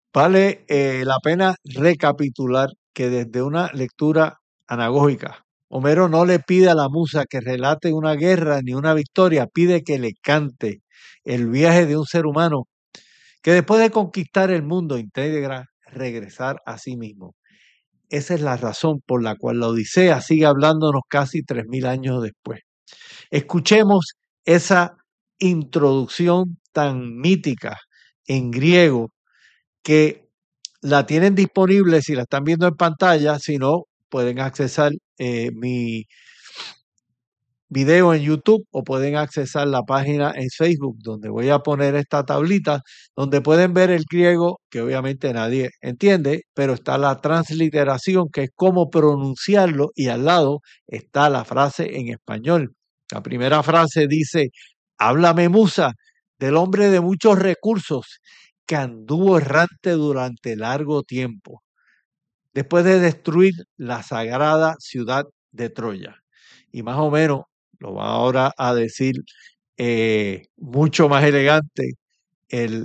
Vale la pena recapitular que desde una lectura anagógica, Homero no le pide a la musa que relate una guerra ni una victoria, pide que le cante el viaje de un ser humano que después de conquistar el mundo integra regresar a sí mismo. Esa es la razón por la cual la Odisea sigue hablándonos casi 3000 años después. Escuchemos esa introducción tan mítica en griego que la tienen disponible si la están viendo en pantalla, si no, pueden accesar mi video en YouTube o pueden accesar la página en Facebook donde voy a poner esta tablita donde pueden ver el griego que obviamente nadie entiende, pero está la transliteración que es cómo pronunciarlo y al lado está la frase en español. La primera frase dice, háblame musa del hombre de muchos recursos que anduvo errante durante largo tiempo, después de destruir la sagrada ciudad de Troya. Y más o menos lo va ahora a decir mucho más elegante el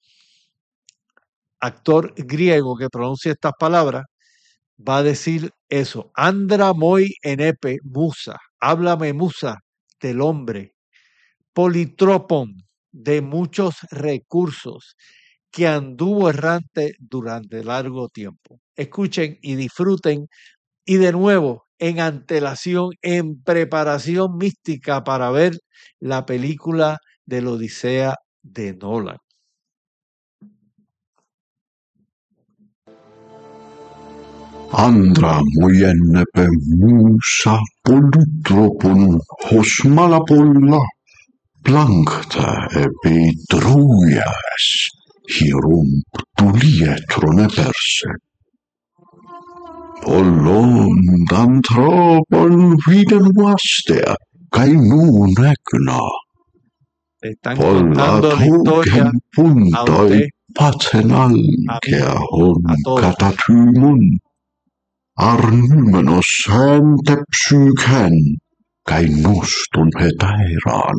actor griego que pronuncia estas palabras, va a decir eso, Andra moi enepe musa, háblame musa del hombre, politropon de muchos recursos, que anduvo errante durante largo tiempo. Escuchen y disfruten y de nuevo en antelación, en preparación mística para ver la película de la Odisea de Nolan. Andra moiennepe musa polutropon hosmalapolla plankta epitrouias hierumptulietron eperse. Pollon dantropon viden vastea, kai nun ekna. Están Polla contando la historia token a puntoi usted, patenal a mí, keahon a todos. katatymon. Arnymenos häntä psyken, kai nostun hetairan.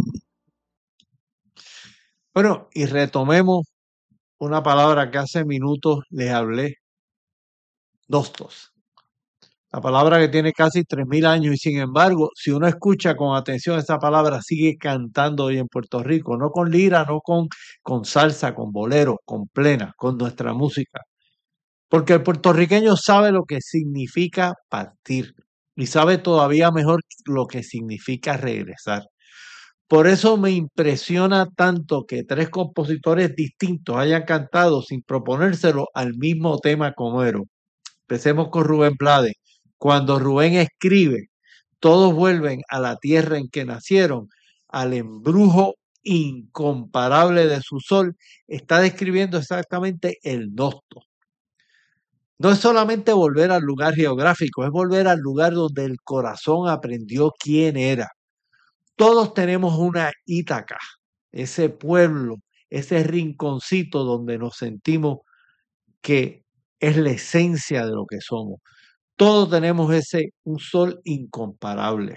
Bueno, y retomemos una palabra que hace minutos les hablé, nostos. La palabra que tiene casi 3000 años y sin embargo, si uno escucha con atención esa palabra, sigue cantando hoy en Puerto Rico, no con lira, no con salsa, con bolero, con plena, con nuestra música. Porque el puertorriqueño sabe lo que significa partir y sabe todavía mejor lo que significa regresar. Por eso me impresiona tanto que 3 compositores distintos hayan cantado sin proponérselo al mismo tema como Homero. Empecemos con Rubén Blades. Cuando Rubén escribe, todos vuelven a la tierra en que nacieron, al embrujo incomparable de su sol, está describiendo exactamente el nosto. No es solamente volver al lugar geográfico, es volver al lugar donde el corazón aprendió quién era. Todos tenemos una Ítaca, ese pueblo, ese rinconcito donde nos sentimos que es la esencia de lo que somos. Todos tenemos un sol incomparable.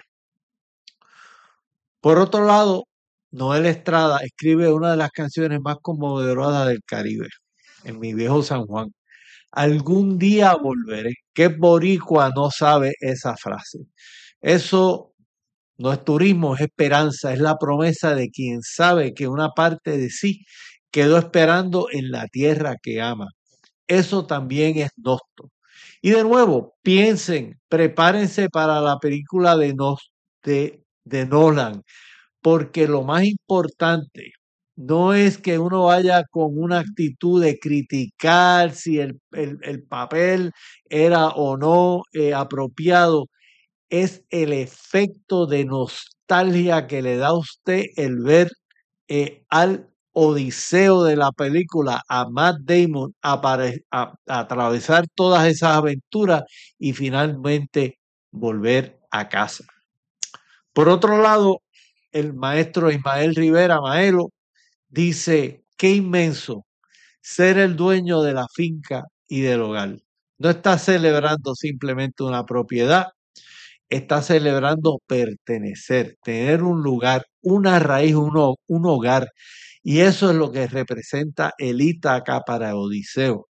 Por otro lado, Noel Estrada escribe una de las canciones más conmovedoras del Caribe, en Mi Viejo San Juan. Algún día volveré. ¿Qué boricua no sabe esa frase? Eso no es turismo, es esperanza, es la promesa de quien sabe que una parte de sí quedó esperando en la tierra que ama. Eso también es nosto. Y de nuevo, piensen, prepárense para la película de Nolan, porque lo más importante no es que uno vaya con una actitud de criticar si el papel era o no apropiado, es el efecto de nostalgia que le da a usted el ver al odiseo de la película, a Matt Damon, a atravesar todas esas aventuras y finalmente volver a casa. Por otro lado, el maestro Ismael Rivera, Maelo, dice, qué inmenso ser el dueño de la finca y del hogar. No está celebrando simplemente una propiedad, está celebrando pertenecer, tener un lugar, una raíz, un hogar. Y eso es lo que representa el Ítaca para Odiseo.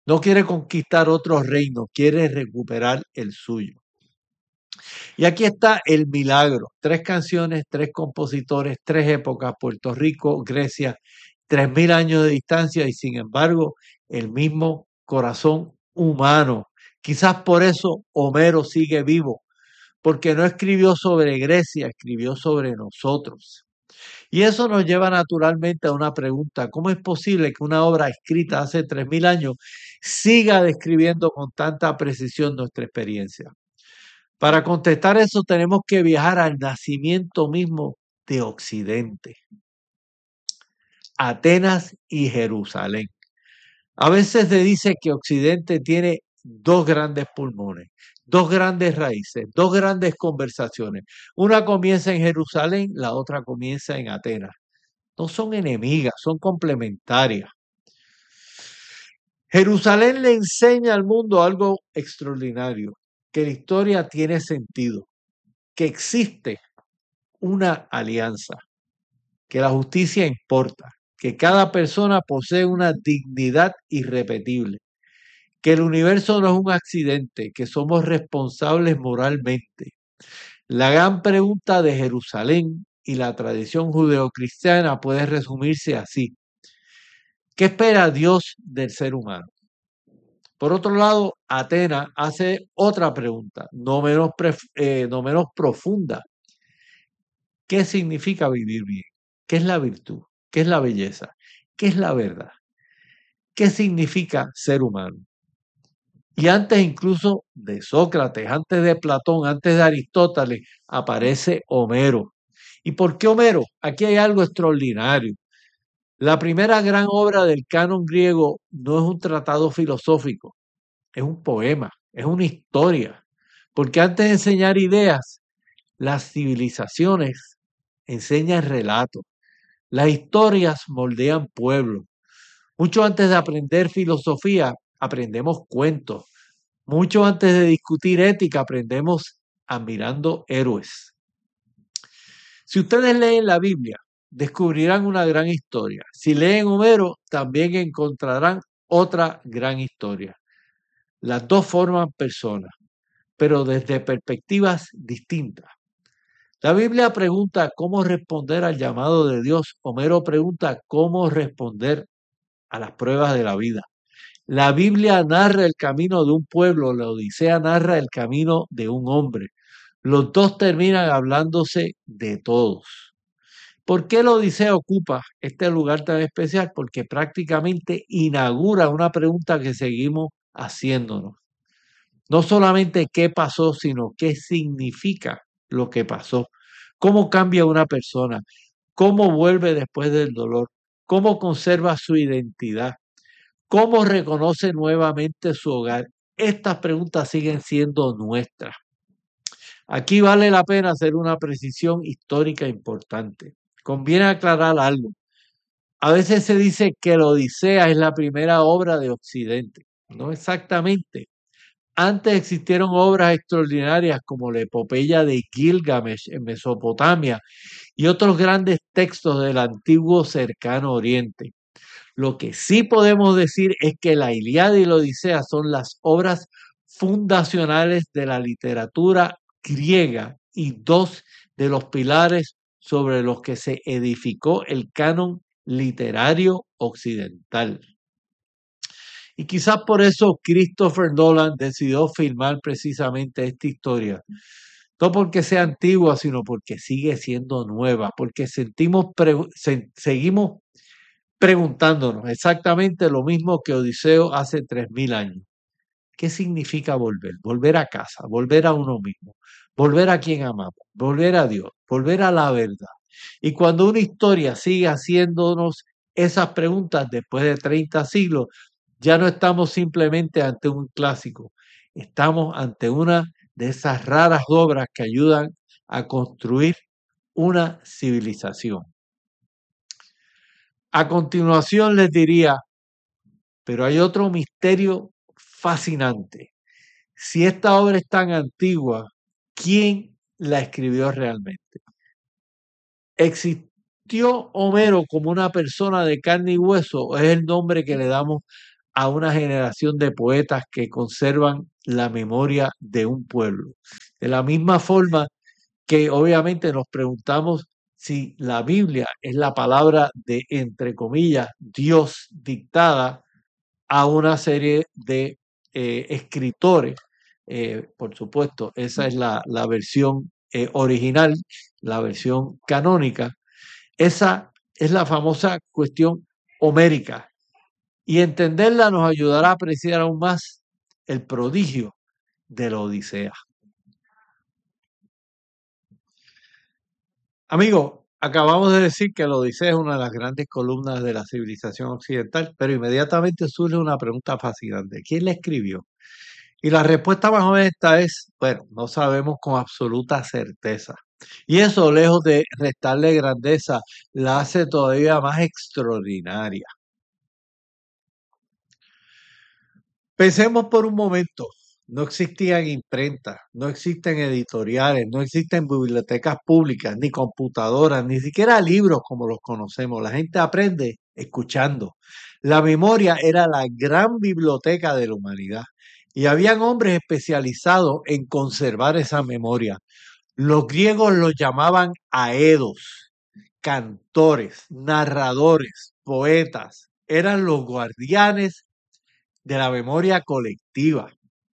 No quiere conquistar otro reino, quiere recuperar el suyo. Y aquí está el milagro. 3 canciones, 3 compositores, 3 épocas, Puerto Rico, Grecia, 3000 años de distancia y sin embargo el mismo corazón humano. Quizás por eso Homero sigue vivo, porque no escribió sobre Grecia, escribió sobre nosotros. Y eso nos lleva naturalmente a una pregunta: ¿cómo es posible que una obra escrita hace 3000 años siga describiendo con tanta precisión nuestra experiencia? Para contestar eso tenemos que viajar al nacimiento mismo de Occidente, Atenas y Jerusalén. A veces se dice que Occidente tiene 2 grandes pulmones, 2 grandes raíces, 2 grandes conversaciones. Una comienza en Jerusalén, la otra comienza en Atenas. No son enemigas, son complementarias. Jerusalén le enseña al mundo algo extraordinario, que la historia tiene sentido, que existe una alianza, que la justicia importa, que cada persona posee una dignidad irrepetible, que el universo no es un accidente, que somos responsables moralmente. La gran pregunta de Jerusalén y la tradición judeocristiana puede resumirse así: ¿qué espera Dios del ser humano? Por otro lado, Atenas hace otra pregunta, no menos profunda. ¿Qué significa vivir bien? ¿Qué es la virtud? ¿Qué es la belleza? ¿Qué es la verdad? ¿Qué significa ser humano? Y antes incluso de Sócrates, antes de Platón, antes de Aristóteles, aparece Homero. ¿Y por qué Homero? Aquí hay algo extraordinario. La primera gran obra del canon griego no es un tratado filosófico, es un poema, es una historia. Porque antes de enseñar ideas, las civilizaciones enseñan relatos. Las historias moldean pueblos. Mucho antes de aprender filosofía, aprendemos cuentos. Mucho antes de discutir ética, aprendemos admirando héroes. Si ustedes leen la Biblia, descubrirán una gran historia. Si leen Homero, también encontrarán otra gran historia. Las dos forman personas, pero desde perspectivas distintas. La Biblia pregunta cómo responder al llamado de Dios. Homero pregunta cómo responder a las pruebas de la vida. La Biblia narra el camino de un pueblo, la Odisea narra el camino de un hombre. Los dos terminan hablándose de todos. ¿Por qué la Odisea ocupa este lugar tan especial? Porque prácticamente inaugura una pregunta que seguimos haciéndonos. No solamente qué pasó, sino qué significa lo que pasó. ¿Cómo cambia una persona? ¿Cómo vuelve después del dolor? ¿Cómo conserva su identidad? ¿Cómo reconoce nuevamente su hogar? Estas preguntas siguen siendo nuestras. Aquí vale la pena hacer una precisión histórica importante. Conviene aclarar algo. A veces se dice que la Odisea es la primera obra de Occidente. No exactamente. Antes existieron obras extraordinarias como la epopeya de Gilgamesh en Mesopotamia y otros grandes textos del antiguo cercano Oriente. Lo que sí podemos decir es que la Ilíada y la Odisea son las obras fundacionales de la literatura griega y 2 de los pilares sobre los que se edificó el canon literario occidental. Y quizás por eso Christopher Nolan decidió filmar precisamente esta historia. No porque sea antigua, sino porque sigue siendo nueva, porque seguimos preguntándonos exactamente lo mismo que Odiseo hace 3000 años. ¿Qué significa volver? Volver a casa, volver a uno mismo, volver a quien amamos, volver a Dios, volver a la verdad. Y cuando una historia sigue haciéndonos esas preguntas después de 30 siglos, ya no estamos simplemente ante un clásico, estamos ante una de esas raras obras que ayudan a construir una civilización. A continuación les diría, pero hay otro misterio fascinante. Si esta obra es tan antigua, ¿quién la escribió realmente? ¿Existió Homero como una persona de carne y hueso o es el nombre que le damos a una generación de poetas que conservan la memoria de un pueblo. De la misma forma que obviamente nos preguntamos si la Biblia es la palabra de, entre comillas, Dios dictada a una serie de escritores. Por supuesto, esa es la versión original, la versión canónica. Esa es la famosa cuestión homérica. Y entenderla nos ayudará a apreciar aún más el prodigio de la Odisea. Amigo, acabamos de decir que la Odisea es una de las grandes columnas de la civilización occidental, pero inmediatamente surge una pregunta fascinante. ¿Quién la escribió? Y la respuesta más honesta es, bueno, no sabemos con absoluta certeza. Y eso, lejos de restarle grandeza, la hace todavía más extraordinaria. Pensemos por un momento, no existían imprentas, no existen editoriales, no existen bibliotecas públicas, ni computadoras, ni siquiera libros como los conocemos. La gente aprende escuchando. La memoria era la gran biblioteca de la humanidad y habían hombres especializados en conservar esa memoria. Los griegos los llamaban aedos, cantores, narradores, poetas. Eran los guardianes de la memoria colectiva.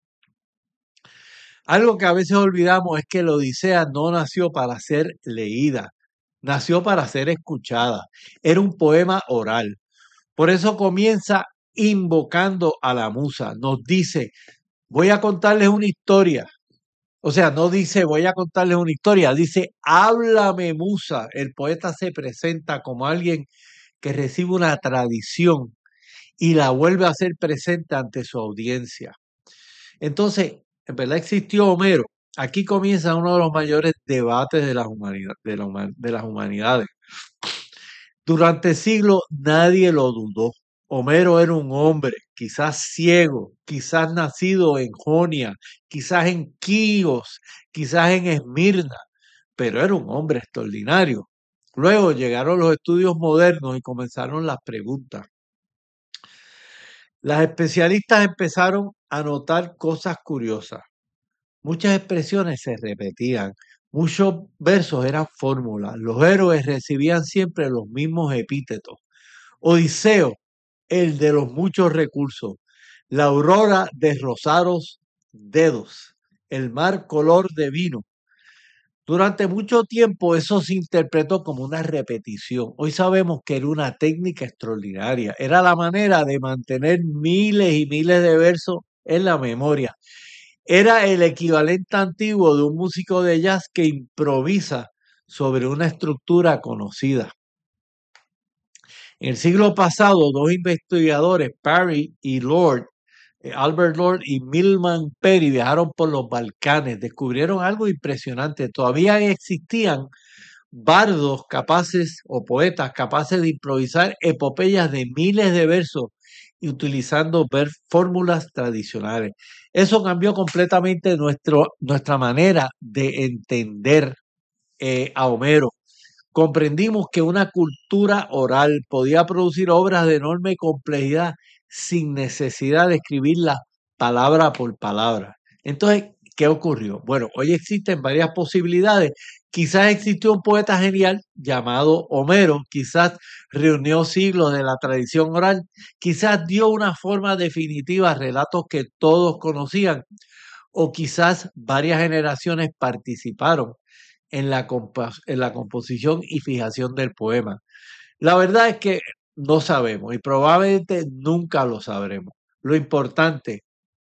Algo que a veces olvidamos es que la Odisea no nació para ser leída, nació para ser escuchada. Era un poema oral. Por eso comienza invocando a la musa. Nos dice, voy a contarles una historia. O sea, no dice voy a contarles una historia, dice háblame musa. El poeta se presenta como alguien que recibe una tradición y la vuelve a hacer presente ante su audiencia. Entonces, en verdad existió Homero. Aquí comienza uno de los mayores debates de las humanidades. Durante siglos nadie lo dudó. Homero era un hombre, quizás ciego, quizás nacido en Jonia, quizás en Quíos, quizás en Esmirna, pero era un hombre extraordinario. Luego llegaron los estudios modernos y comenzaron las preguntas. Las especialistas empezaron a notar cosas curiosas. Muchas expresiones se repetían, muchos versos eran fórmulas, los héroes recibían siempre los mismos epítetos. Odiseo, el de los muchos recursos, la aurora de rosados dedos, el mar color de vino. Durante mucho tiempo eso se interpretó como una repetición. Hoy sabemos que era una técnica extraordinaria. Era la manera de mantener miles y miles de versos en la memoria. Era el equivalente antiguo de un músico de jazz que improvisa sobre una estructura conocida. En el siglo pasado, dos investigadores, Parry y Lord, Albert Lord y Milman Perry, viajaron por los Balcanes, descubrieron algo impresionante. Todavía existían bardos capaces o poetas capaces de improvisar epopeyas de miles de versos y utilizando fórmulas tradicionales. Eso cambió completamente nuestra manera de entender a Homero. Comprendimos que una cultura oral podía producir obras de enorme complejidad sin necesidad de escribirlas palabra por palabra. Entonces, ¿qué ocurrió? Bueno, hoy existen varias posibilidades. Quizás existió un poeta genial llamado Homero, quizás reunió siglos de la tradición oral, quizás dio una forma definitiva a relatos que todos conocían, o quizás varias generaciones participaron en la composición y fijación del poema. La verdad es que no sabemos y probablemente nunca lo sabremos. Lo importante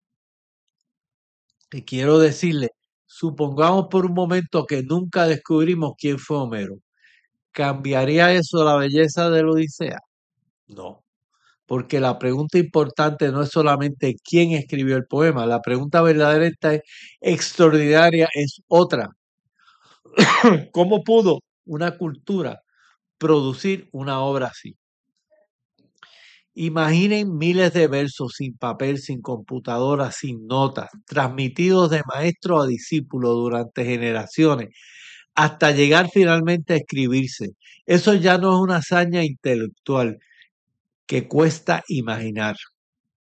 que quiero decirle, supongamos por un momento que nunca descubrimos quién fue Homero. ¿Cambiaría eso la belleza de la Odisea? No, porque la pregunta importante no es solamente quién escribió el poema, la pregunta verdaderamente extraordinaria es otra. ¿Cómo pudo una cultura producir una obra así? Imaginen miles de versos sin papel, sin computadora, sin notas, transmitidos de maestro a discípulo durante generaciones, hasta llegar finalmente a escribirse. Eso ya no es una hazaña intelectual que cuesta imaginar.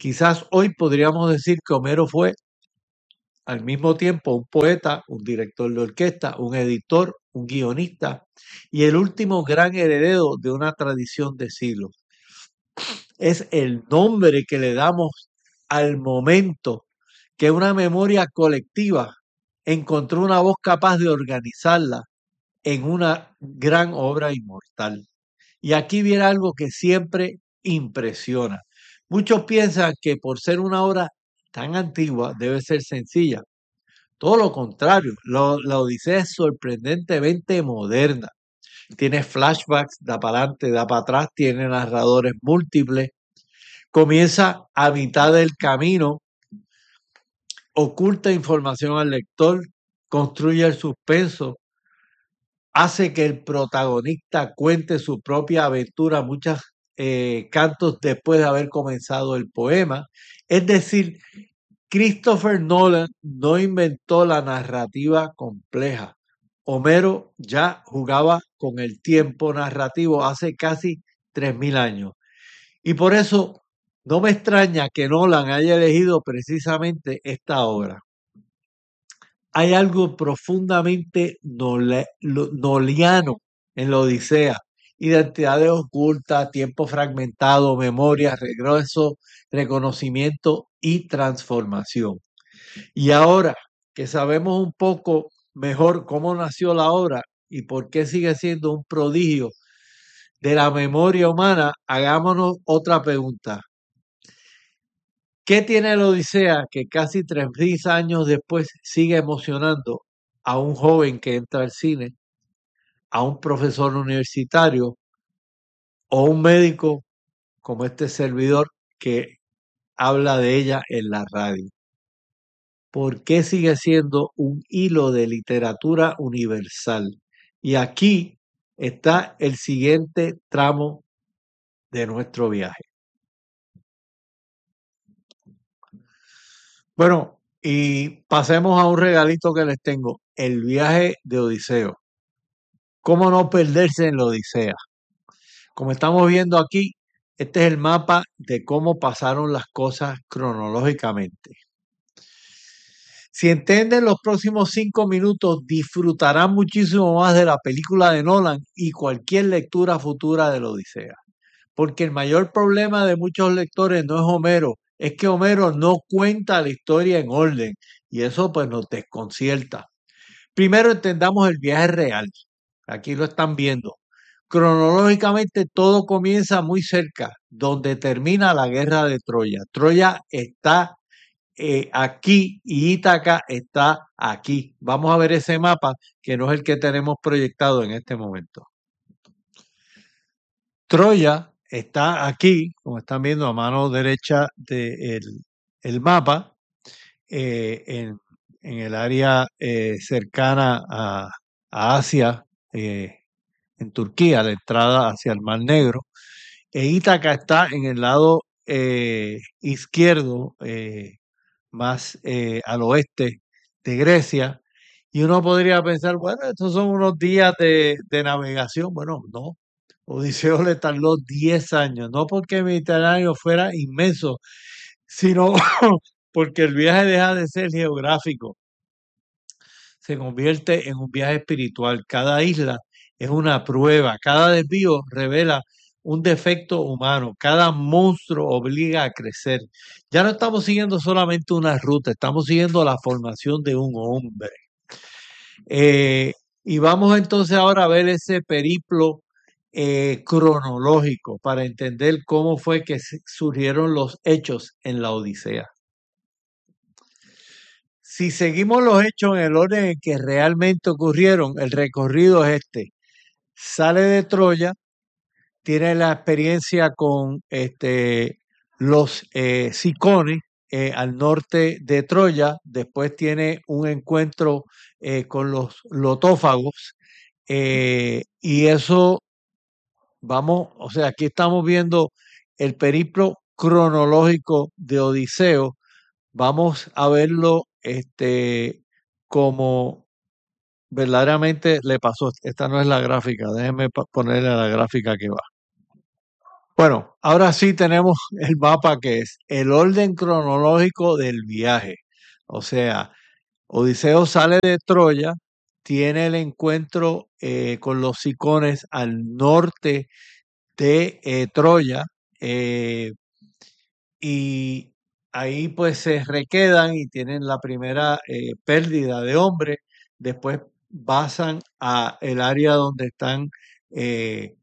Quizás hoy podríamos decir que Homero fue al mismo tiempo un poeta, un director de orquesta, un editor, un guionista y el último gran heredero de una tradición de siglos. Es el nombre que le damos al momento que una memoria colectiva encontró una voz capaz de organizarla en una gran obra inmortal. Y aquí viene algo que siempre impresiona. Muchos piensan que por ser una obra tan antigua debe ser sencilla. Todo lo contrario, la Odisea es sorprendentemente moderna. Tiene flashbacks, da para adelante, da para atrás, tiene narradores múltiples. Comienza a mitad del camino, oculta información al lector, construye el suspenso, hace que el protagonista cuente su propia aventura, muchos cantos después de haber comenzado el poema. Es decir, Christopher Nolan no inventó la narrativa compleja. Homero ya jugaba con el tiempo narrativo hace casi 3000 años. Y por eso no me extraña que Nolan haya elegido precisamente esta obra. Hay algo profundamente noliano en la Odisea. Identidades ocultas, tiempo fragmentado, memoria, regreso, reconocimiento y transformación. Y ahora que sabemos un poco mejor cómo nació la obra y por qué sigue siendo un prodigio de la memoria humana, hagámonos otra pregunta. ¿Qué tiene la Odisea que casi 3000 años después sigue emocionando a un joven que entra al cine, a un profesor universitario o un médico como este servidor que habla de ella en la radio? ¿Por qué sigue siendo un hilo de literatura universal? Y aquí está el siguiente tramo de nuestro viaje. Bueno, y pasemos a un regalito que les tengo, el viaje de Odiseo. ¿Cómo no perderse en la Odisea? Como estamos viendo aquí, este es el mapa de cómo pasaron las cosas cronológicamente. Si entienden los próximos 5 minutos, disfrutarán muchísimo más de la película de Nolan y cualquier lectura futura de la Odisea. Porque el mayor problema de muchos lectores no es Homero, es que Homero no cuenta la historia en orden y eso pues nos desconcierta. Primero entendamos el viaje real. Aquí lo están viendo. Cronológicamente todo comienza muy cerca, donde termina la guerra de Troya. Troya está aquí y Ítaca está aquí. Vamos a ver ese mapa que no es el que tenemos proyectado en este momento. Troya está aquí, como están viendo a mano derecha del mapa, en el área cercana a Asia, en Turquía, la entrada hacia el Mar Negro. Ítaca está en el lado izquierdo, más al oeste de Grecia. Y uno podría pensar, bueno, estos son unos días de navegación. Bueno, no. Odiseo le tardó 10 años, no porque el Mediterráneo fuera inmenso, sino porque el viaje deja de ser geográfico, se convierte en un viaje espiritual. Cada isla es una prueba, cada desvío revela un defecto humano, cada monstruo obliga a crecer. Ya no estamos siguiendo solamente una ruta, estamos siguiendo la formación de un hombre. Y vamos entonces ahora a ver ese periplo cronológico para entender cómo fue que surgieron los hechos en la Odisea. Si seguimos los hechos en el orden en que realmente ocurrieron, el recorrido es este. Sale de Troya, tiene la experiencia con los Cicones al norte de Troya, después tiene un encuentro con los lotófagos y eso, vamos, o sea, aquí estamos viendo el periplo cronológico de Odiseo, vamos a verlo como verdaderamente le pasó. Esta no es la gráfica, déjenme ponerle la gráfica que va. Bueno, ahora sí tenemos el mapa que es el orden cronológico del viaje. O sea, Odiseo sale de Troya, tiene el encuentro con los Cicones al norte de Troya, eh, y ahí pues se requedan y tienen la primera pérdida de hombres. Después pasan a el área donde están eh,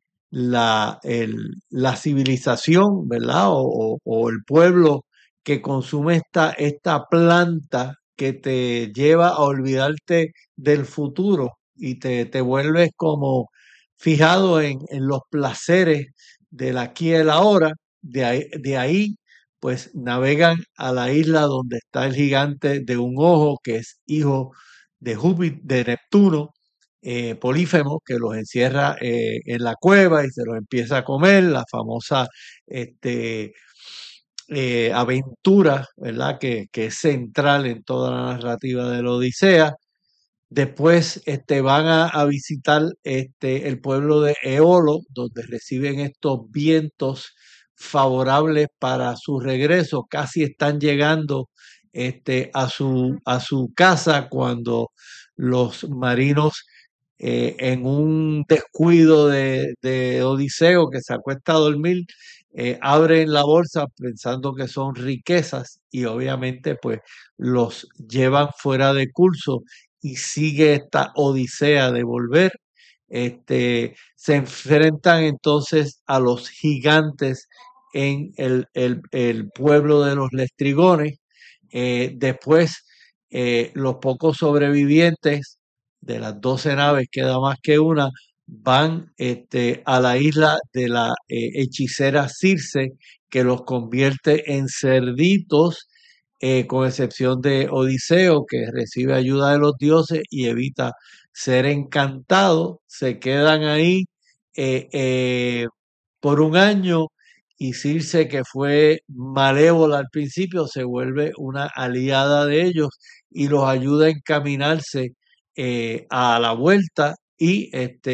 la civilización, ¿verdad? O el pueblo que consume esta planta que te lleva a olvidarte del futuro y te vuelves como fijado en los placeres del aquí y el ahora. De ahí pues navegan a la isla donde está el gigante de un ojo, que es hijo de Júpiter, de Neptuno, Polífemo, que los encierra en la cueva y se los empieza a comer, la famosa este, aventura, ¿verdad? Que es central en toda la narrativa de la Odisea. Después van a visitar el pueblo de Eolo, donde reciben estos vientos favorables para su regreso. Casi están llegando a su casa cuando los marinos, en un descuido de Odiseo que se acuesta a dormir, abren la bolsa pensando que son riquezas y obviamente pues los llevan fuera de curso y sigue esta odisea de volver. Se enfrentan entonces a los gigantes en el pueblo de los Lestrigones. Después, los pocos sobrevivientes de las 12 naves, queda más que una, van a la isla de la hechicera Circe, que los convierte en cerditos, con excepción de Odiseo, que recibe ayuda de los dioses y evita ser encantado. Se quedan ahí eh, eh, por un año, y Circe, que fue malévola al principio, se vuelve una aliada de ellos y los ayuda a encaminarse a la vuelta. Y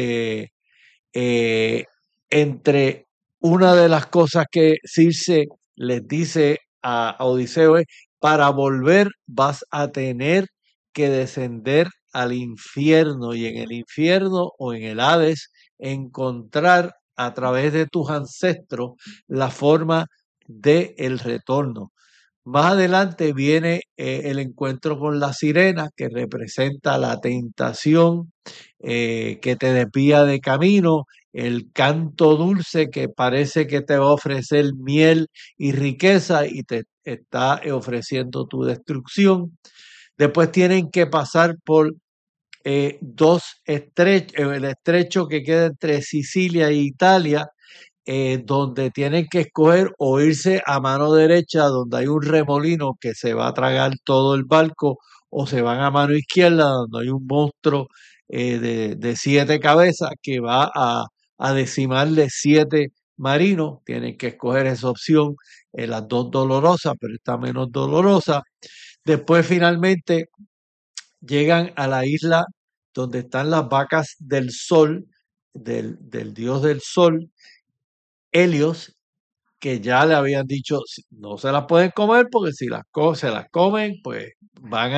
eh, entre una de las cosas que Circe les dice a Odiseo es: para volver vas a tener que descender al infierno, y en el infierno o en el Hades encontrar a través de tus ancestros la forma del retorno. Más adelante viene el encuentro con la sirena, que representa la tentación que te desvía de camino, el canto dulce que parece que te va a ofrecer miel y riqueza y te está ofreciendo tu destrucción. Después tienen que pasar por dos estrechos, el estrecho que queda entre Sicilia e Italia, donde tienen que escoger o irse a mano derecha, donde hay un remolino que se va a tragar todo el barco, o se van a mano izquierda, donde hay un monstruo de 7 cabezas que va a decimarle 7 marinos. Tienen que escoger esa opción, las dos dolorosas, pero esta menos dolorosa. Después finalmente llegan a la isla donde están las vacas del sol, del dios del sol, Helios, que ya le habían dicho no se las pueden comer, porque si se las comen, pues van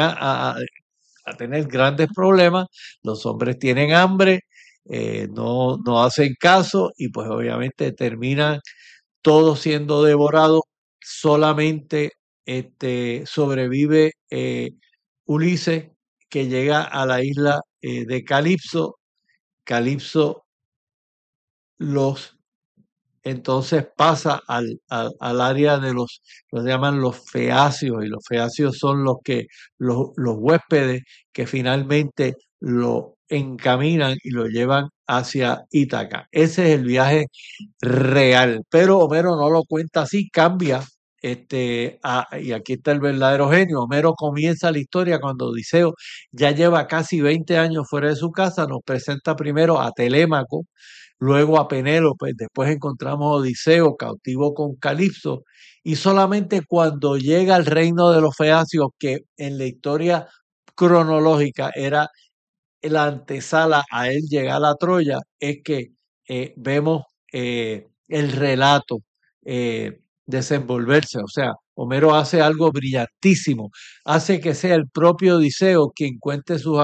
a tener grandes problemas. Los hombres tienen hambre, no hacen caso y pues obviamente terminan todos siendo devorados. Solamente sobrevive Ulises, que llega a la isla de Calipso. Calipso los entonces pasa al área de los llaman los feacios, y los feacios son los huéspedes que finalmente lo encaminan y lo llevan hacia Ítaca. Ese es el viaje real, pero Homero no lo cuenta así, cambia. Y aquí está el verdadero genio. Homero comienza la historia cuando Odiseo ya lleva casi 20 años fuera de su casa. Nos presenta primero a Telémaco, luego a Penélope, después encontramos a Odiseo cautivo con Calipso, y solamente cuando llega al reino de los Feacios, que en la historia cronológica era la antesala a él llegar a Troya, es que vemos el relato desenvolverse. O sea, Homero hace algo brillantísimo, hace que sea el propio Odiseo quien cuente sus